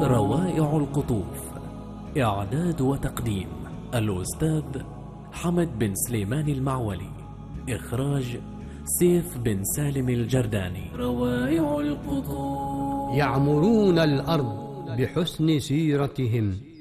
روائع القطوف. إعداد وتقديم الأستاذ حمد بن سليمان المعولي. إخراج سيف بن سالم الجرداني. روائع القطوف. يعمرون الأرض بحسن سيرتهم